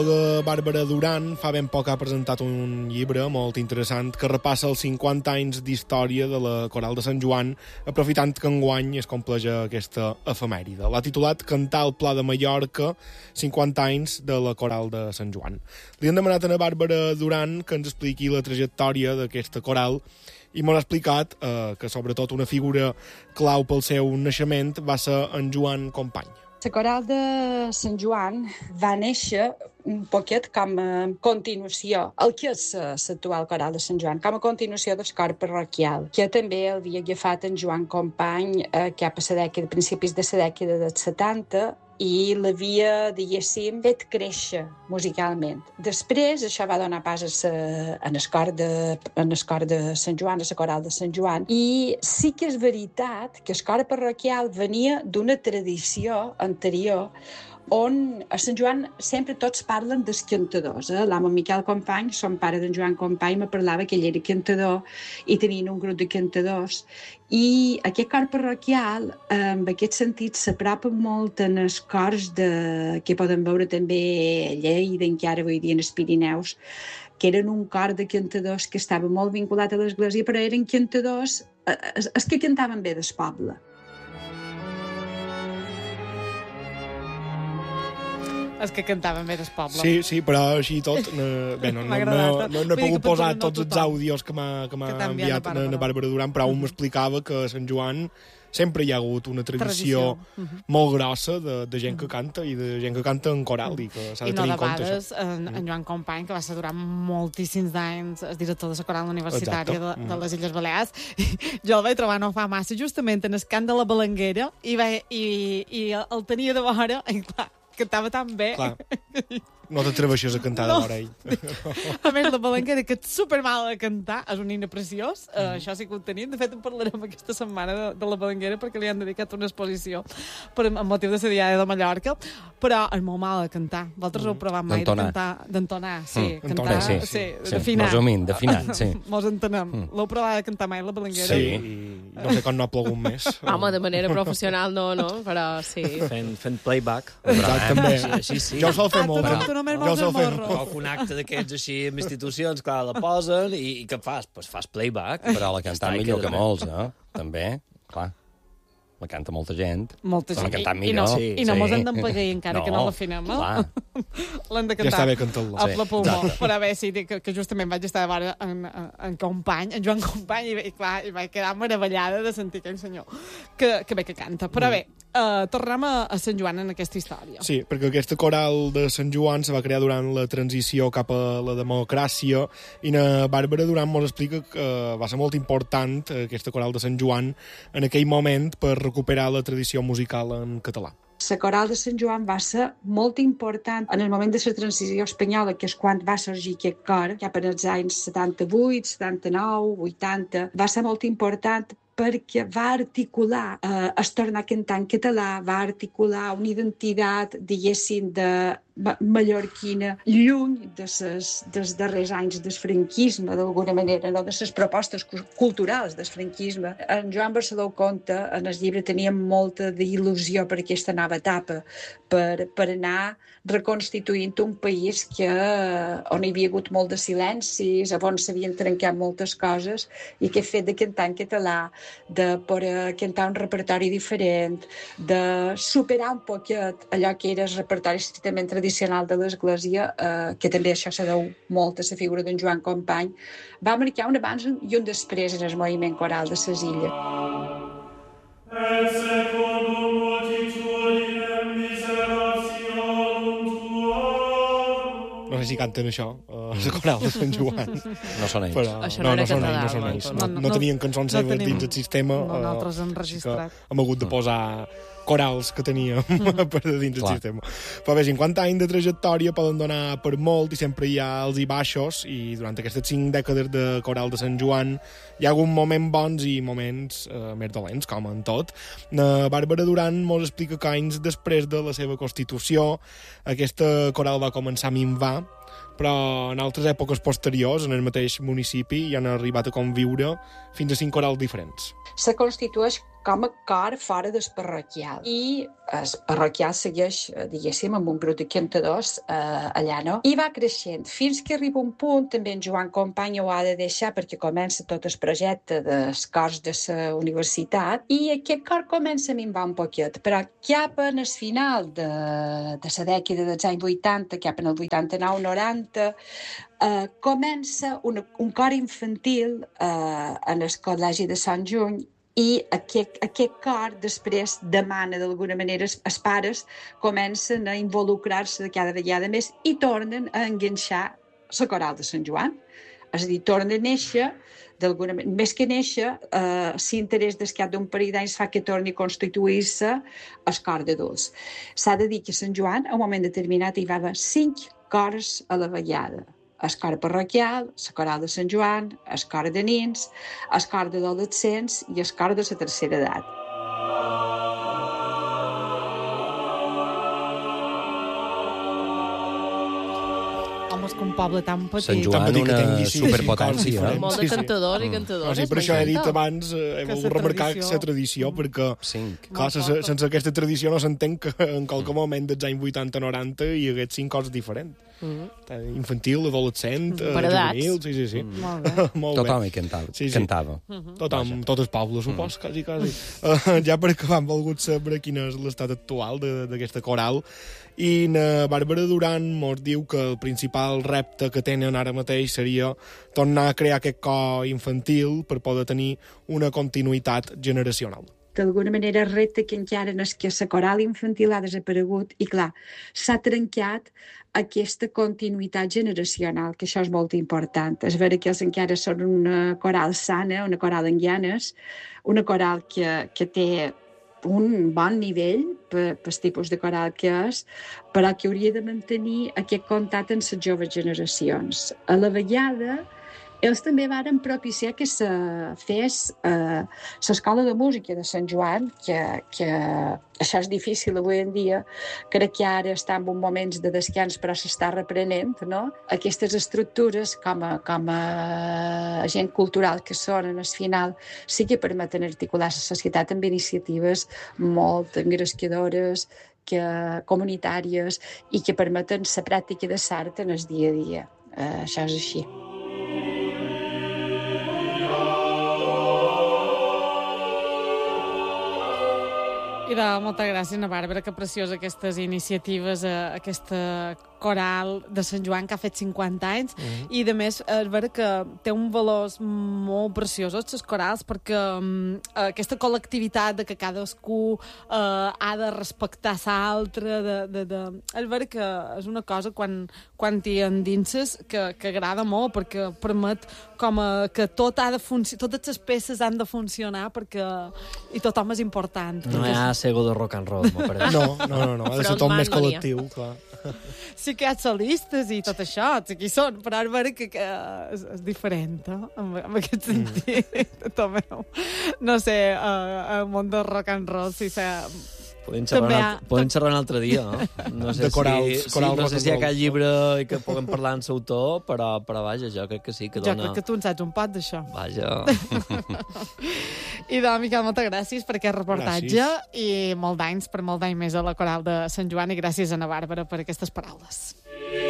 La Bàrbara Duran fa ben poc ha presentat un llibre molt interessant que repassa els 50 anys d'història de la Coral de Sant Joan, aprofitant que enguany es compleix aquesta efemèride. L'ha titulat Cantar al Pla de Mallorca, 50 anys de la Coral de Sant Joan. Li han demanat a la Bàrbara Duran que ens expliqui la trajectòria d'aquesta coral i m'ha explicat que sobretot una figura clau pel seu naixement va ser en Joan Company. La Coral de Sant Joan va néixer un poquet com a continuació, el que és l'actual Coral de Sant Joan, com a continuació del cor parroquial, que també havia agafat en Joan Company cap a principis de la dècada dels 70, i l'havia, diguéssim, fet créixer musicalment. Després, això va donar pas en el cor de Sant Joan, a la Coral de Sant Joan, i sí que és veritat que el cor parroquial venia d'una tradició anterior on a Sant Joan sempre tots parlen dels cantadors. L'home Miquel Company, son pare d'en Joan Company, me parlava que ell era cantador i tenien un grup de cantadors. I aquest cor parroquial, en aquest sentit, s'apropa molt en els cors que poden veure també a Lleida, encara avui dia en els Pirineus, que eren un cor de cantadors que estava molt vinculat a l'església, però eren cantadors els que cantaven bé del poble. Els que cantaven bé del poble. Sí, però així tot... Bé, no he pogut posar tots els àudios que m'ha enviat la Bàrbara Duran, però un m'explicava que a Sant Joan sempre hi ha hagut una tradició molt grossa de gent que canta i de gent que canta en coral i que s'ha de tenir en compte. I no de vegades en Joan Company, que va ser durant moltíssims anys el director de la coral universitària de les Illes Balears, jo el vaig trobar no fa massa, justament en el cant de la Balanguera, i el tenia de vora, i clar, cantava tan bé. Clar. No t'atreveixes a cantar de vora ell. A més, la Balanguera, que és supermal a cantar, és un himne preciós, això sí que ho tenim. De fet, en parlarem aquesta setmana de la Balanguera perquè li han dedicat una exposició amb motiu de la Diada de Mallorca, però és molt mal a cantar. Vosaltres heu provat mai de cantar, d'entonar, sí. Cantar, sí. D'afinar. Més o menys, d'afinat, sí. Mos entenem. L'heu provat de cantar mai, la Balanguera? Sí, i no sé com no ha plogut més. Home, de manera professional no, però sí. Fent playback. Exactament. Sí. Jo ho sol fer molt. Jo ho sol fer molt. O un acte d'aquests així en institucions, clar, la posen i què fas? Pues fas playback. Però la canta millor que molts, també, clar. La canta molta gent. Molta gent. La cantat millor. I no mos hem d'empagar encara que no l'afinem, l'hem de cantar. Ja està bé cantar-la. A pulmó. Però bé, sí, que justament vaig estar de vora en Company, en Joan Company, i clar, i vaig quedar meravellada de sentir aquell senyor que bé que canta. Però bé, tornem a Sant Joan en aquesta història. Sí, perquè aquesta coral de Sant Joan se va crear durant la transició cap a la democràcia i la Bàrbara Duran mos explica que va ser molt important aquesta coral de Sant Joan en aquell moment per recuperar la tradició musical en català. La Coral de Sant Joan va ser molt important en el moment de la transició espanyola, que és quan va sorgir aquest cor, cap als anys 78, 79, 80. Va ser molt important perquè va articular, es tornar a cantar en català, va articular una identitat, diguéssim, de mallorquina, lluny dels darrers anys del franquisme, d'alguna manera, no de les propostes culturals del franquisme. En Joan Barceló conta, en el llibre teníem molta d'il·lusió per aquesta nova etapa, per anar reconstituint un país on hi havia hagut molt de silencis, on s'havien trencat moltes coses, i que fet de cantar en català, de poder cantar un repertori diferent, de superar un poquet allò que era el repertori estrictament tradicional de l'Església, que també això se deu molt a la figura d'en Joan Company, va marcar un abans i un després en el moviment coral de les Illes. No sé si canten això, la coral de Sant Joan. No són ells. Però, això no era català. No tenien cançons seves dins el sistema. Nosaltres hem registrat. Hem hagut de posar corals que teníem per dins el sistema. Però bé, 50 anys de trajectòria poden donar per molt i sempre hi ha alts i baixos, i durant aquestes 5 dècades de coral de Sant Joan hi ha hagut moments bons i moments més dolents, com en tot. Bàrbara Duran mos explica que anys després de la seva constitució aquesta coral va començar a minvar, però en altres èpoques posteriors, en el mateix municipi, hi han arribat a conviure fins a 5 corals diferents. Se constitueix com a cor fora del parroquial. I el parroquial segueix, diguéssim, amb un grup de cantadors allà, no? I va creixent, fins que arriba un punt, també en Joan Company ho ha de deixar perquè comença tot el projecte dels cors de la universitat, i aquest cor comença a minvar un poquet, però cap en el final de la dècada dels anys 80, cap en el 89-90, comença un cor infantil en el Col·legi de Sant Juny, i aquest cor després demana d'alguna manera, els pares comencen a involucrar-se de cada vegada més i tornen a enganxar la coral de Sant Joan. És a dir, torna a néixer, més que néixer, l'interès del cap d'un parell d'anys fa que torni a constituir-se el cor d'adults. S'ha de dir que a Sant Joan, a un moment determinat, hi va haver 5 cors a la vegada. El cor parroquial, la coral de Sant Joan, el cor de nins, el cor d'adolescents i el cor de la tercera edat. Home, és que un poble tan petit. Sant Joan, una superpotència. Molt de cantadors i cantadores. Sí, per això he dit abans, he volgut remarcar la tradició, perquè clar, sense aquesta tradició no s'entén que en qualque moment dels anys 80-90 hi hagués 5 coses diferents. Infantil, adolescent, juvenil, sí. Molt bé. Tothom hi cantava. Tothom, tot el poble, supos, quasi. Ja per acabar, hem volgut saber quin és l'estat actual d'aquesta coral, i na Bàrbara Duran mos diu que el principal repte que tenen ara mateix seria tornar a crear aquest cor infantil per poder tenir una continuïtat generacional. D'alguna manera, el repte que encara és que la coral infantil ha desaparegut i, clar, s'ha trencat aquesta continuïtat generacional, que això és molt important. És vera que ells encara són una coral sana, una coral en llanes, una coral que té un bon nivell pel tipus de coral que és, però que hauria de mantenir aquest contacte amb les joves generacions. A la vegada, ells també varen propiciar que se fes l'escola de música de Sant Joan, que això és difícil avui en dia, crec que ara està en un moments de descans però s'està reprenent, no? Aquestes estructures com a agent cultural que són en el final sí que permeten articular la societat amb iniciatives molt engrescadores, comunitàries i que permeten la pràctica de l'art en el dia a dia. Això és així. Moltes gràcies, Ana Bàrbara, que preciós aquestes iniciatives, aquesta coral de Sant Joan que ha fet 50 anys, i de més és vera que té un valor molt preciós les corals, perquè aquesta col·lectivitat de que cadascú ha de respectar l'altre, és vera que és una cosa quan t'hi endinses que agrada molt, perquè permet que totes les peces han de funcionar i tothom és important. No hi ha sego de rock and roll, m'ho pareix. No, ha de ser tot més col·lectiu, clar. Sí que hi ha solistes i tot això, aquí són, però és vera que és diferent, en aquest sentit. Tomeu. No sé, el món del rock and roll, si Podem xerrar un altre dia, no? No sé si hi ha cap llibre i que puguem parlar amb l'autor, però vaja, jo crec que sí que dona... Jo crec que tu en saps un pot d'això. Vaja. I doncs, Miquel, moltes gràcies per aquest reportatge i molt d'anys més a la coral de Sant Joan, i gràcies a Ana Bàrbara per aquestes paraules.